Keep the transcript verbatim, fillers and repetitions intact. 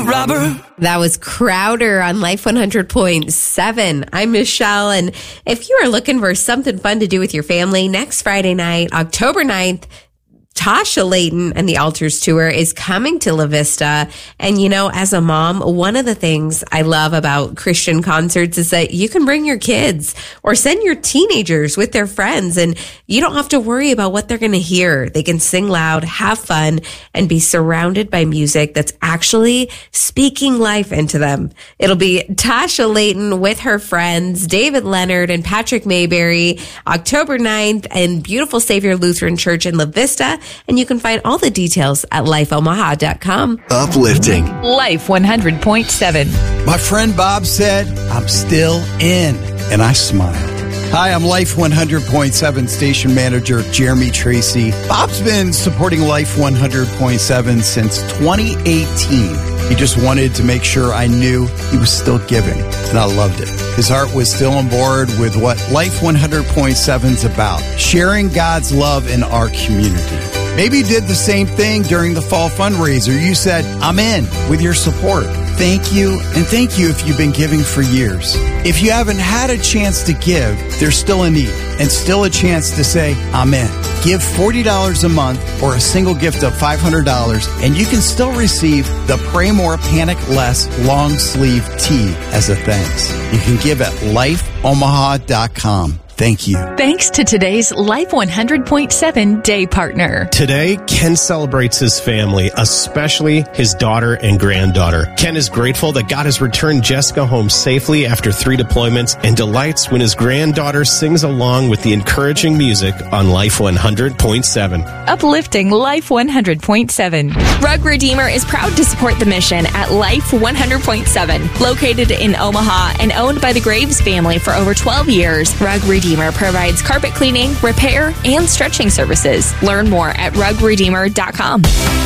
robber. That was Crowder on Life one hundred point seven. I'm Michelle, and if you are looking for something fun to do with your family, next Friday night, October ninth, Tasha Layton and the Altars Tour is coming to La Vista. And, you know, as a mom, one of the things I love about Christian concerts is that you can bring your kids or send your teenagers with their friends, and you don't have to worry about what they're going to hear. They can sing loud, have fun, and be surrounded by music that's actually speaking life into them. It'll be Tasha Layton with her friends, David Leonard and Patrick Mayberry, October ninth in Beautiful Savior Lutheran Church in La Vista. And you can find all the details at life omaha dot com. Uplifting. Life one hundred point seven. My friend Bob said, I'm still in. And I smiled. Hi, I'm Life one hundred point seven station manager Jeremy Tracy. Bob's been supporting Life one hundred point seven since twenty eighteen. He just wanted to make sure I knew he was still giving, and I loved it. His heart was still on board with what Life one hundred point seven is about, sharing God's love in our community. Maybe you did the same thing during the fall fundraiser. You said, I'm in with your support. Thank you, and thank you if you've been giving for years. If you haven't had a chance to give, there's still a need and still a chance to say, I'm in. Give forty dollars a month or a single gift of five hundred dollars, and you can still receive the Pray More, Panic Less long sleeve tee as a thanks. You can give at life omaha dot com. Thank you. Thanks to today's Life one hundred point seven day partner. Today, Ken celebrates his family, especially his daughter and granddaughter. Ken is grateful that God has returned Jessica home safely after three deployments and delights when his granddaughter sings along with the encouraging music on Life one hundred point seven. Uplifting Life one hundred point seven. Rug Redeemer is proud to support the mission at Life one hundred point seven. Located in Omaha and owned by the Graves family for over twelve years, Rug Redeemer provides carpet cleaning, repair, and stretching services. Learn more at rug redeemer dot com.